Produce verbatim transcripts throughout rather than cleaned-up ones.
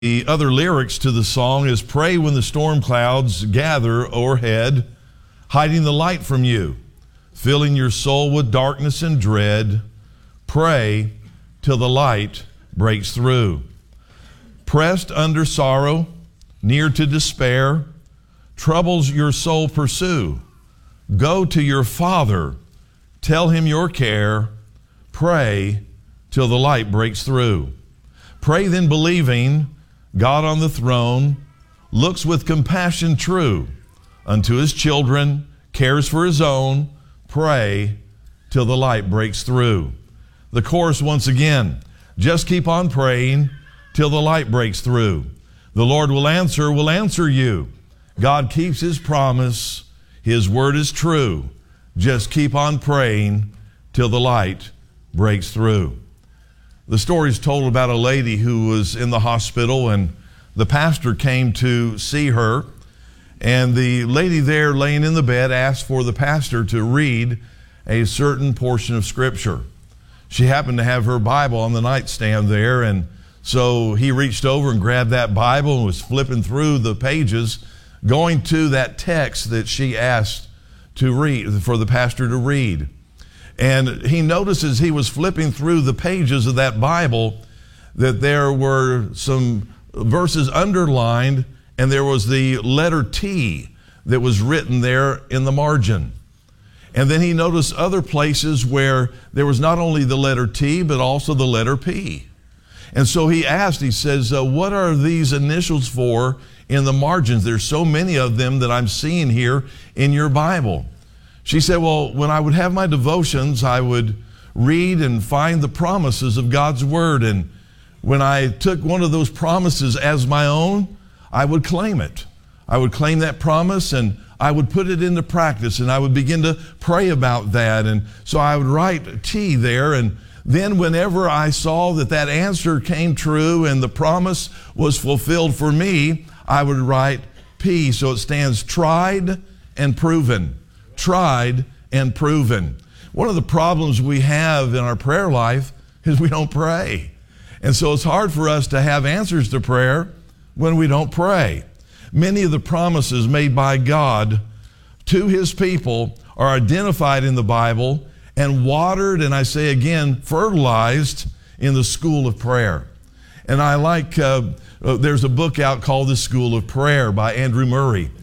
The other lyrics to the song is, pray when the storm clouds gather o'erhead, hiding the light from you, filling your soul with darkness and dread. Pray till the light breaks through. Pressed under sorrow, near to despair, troubles your soul pursue. Go to your Father, tell him your care. Pray till the light breaks through. Pray then believing God on the throne looks with compassion true unto his children, cares for his own. Pray till the light breaks through. The chorus once again, just keep on praying till the light breaks through. The Lord will answer, will answer you. God keeps his promise. His word is true. Just keep on praying till the light breaks through. The story is told about a lady who was in the hospital, and the pastor came to see her. And the lady there laying in the bed asked for the pastor to read a certain portion of Scripture. She happened to have her Bible on the nightstand there, and so he reached over and grabbed that Bible and was flipping through the pages, going to that text that she asked to read, for the pastor to read. And he noticed as he was flipping through the pages of that Bible that there were some verses underlined, and there was the letter T that was written there in the margin. And then he noticed other places where there was not only the letter T, but also the letter P. And so he asked, he says, uh, what are these initials for in the margins? There's so many of them that I'm seeing here in your Bible. She said, well, when I would have my devotions, I would read and find the promises of God's Word. And when I took one of those promises as my own, I would claim it. I would claim that promise, and I would put it into practice, and I would begin to pray about that. And so I would write T there, and then whenever I saw that that answer came true and the promise was fulfilled for me, I would write P. So it stands tried and proven. Tried and proven. One of the problems we have in our prayer life is we don't pray. And so it's hard for us to have answers to prayer when we don't pray. Many of the promises made by God to his people are identified in the Bible and watered, and I say again, fertilized in the school of prayer. And I like, uh, uh, there's a book out called The School of Prayer by Andrew Murray.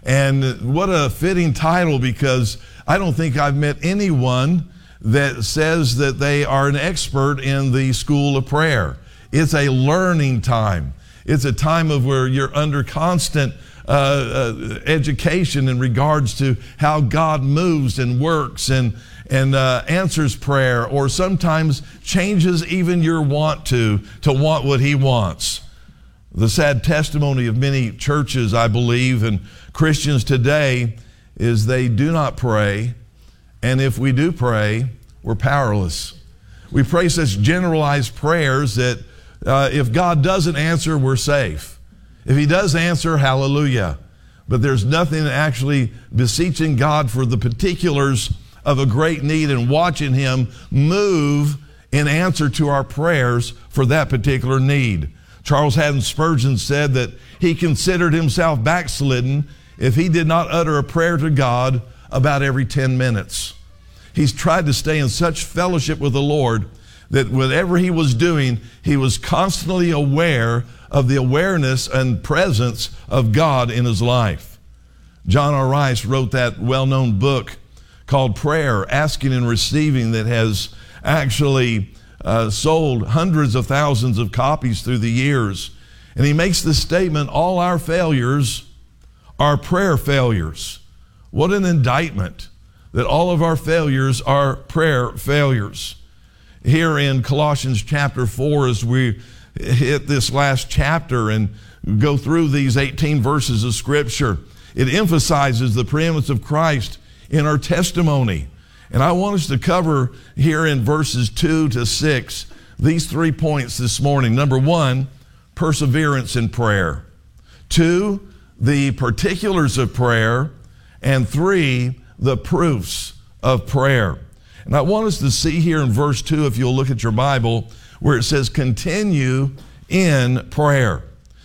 And what a fitting title, because I don't think I've met anyone that says that they are an expert in the school of prayer. It's a learning time. It's a time of where you're under constant uh, uh, education in regards to how God moves and works and, and uh, answers prayer, or sometimes changes even your want to, to want what he wants. The sad testimony of many churches, I believe, and Christians today is they do not pray, and if we do pray, we're powerless. We pray such generalized prayers that uh, if God doesn't answer, we're safe. If he does answer, hallelujah. But there's nothing actually beseeching God for the particulars of a great need and watching him move in answer to our prayers for that particular need. Charles Haddon Spurgeon said that he considered himself backslidden if he did not utter a prayer to God about every ten minutes. He's tried to stay in such fellowship with the Lord that whatever he was doing, he was constantly aware of the awareness and presence of God in his life. John R. Rice wrote that well-known book called Prayer, Asking and Receiving, that has actually Uh, sold hundreds of thousands of copies through the years. And he makes the statement, all our failures are prayer failures. What an indictment that all of our failures are prayer failures. Here in Colossians chapter four, as we hit this last chapter and go through these eighteen verses of Scripture, it emphasizes the preeminence of Christ in our testimony. And I want us to cover here in verses two to six these three points this morning. Number one, perseverance in prayer. Two, the particulars of prayer. And three, the proofs of prayer. And I want us to see here in verse two, if you'll look at your Bible, where it says, continue in prayer.